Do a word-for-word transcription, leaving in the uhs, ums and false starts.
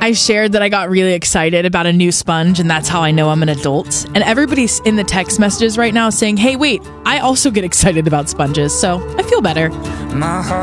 I shared that I got really excited about a new sponge, and that's how I know I'm an adult. And everybody's in the text messages right now saying, hey, wait, I also get excited about sponges, so I feel better. My heart